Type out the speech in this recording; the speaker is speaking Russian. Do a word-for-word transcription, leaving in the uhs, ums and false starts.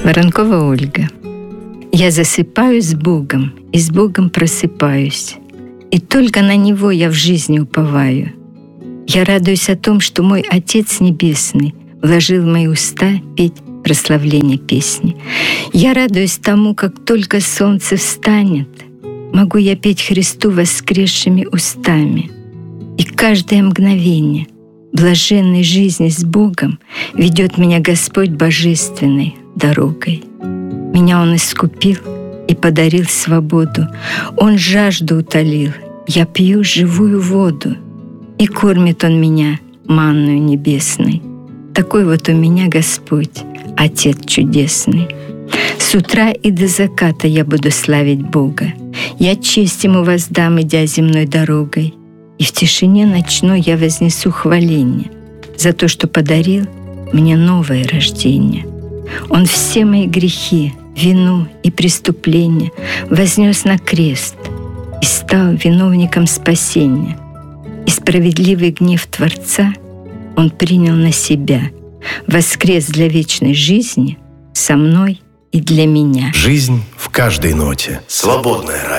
Воронкова Ольга. Я засыпаю с Богом, и с Богом просыпаюсь. И только на Него я в жизни уповаю. Я радуюсь о том, что мой Отец Небесный вложил в мои уста петь прославление песни. Я радуюсь тому, как только солнце встанет, могу я петь Христу воскресшими устами. И каждое мгновение блаженной жизни с Богом ведет меня Господь божественной дорогой. Меня Он искупил и подарил свободу. Он жажду утолил, я пью живую воду. И кормит Он меня манною небесной. Такой вот у меня Господь, Отец чудесный. С утра и до заката я буду славить Бога. Я честь Ему воздам, идя земной дорогой. И в тишине ночной я вознесу хваление за то, что подарил мне новое рождение. Он все мои грехи, вину и преступления вознес на крест и стал виновником спасения. И справедливый гнев Творца Он принял на себя, воскрес для вечной жизни со мной и для меня. Жизнь в каждой ноте. Свободная радио.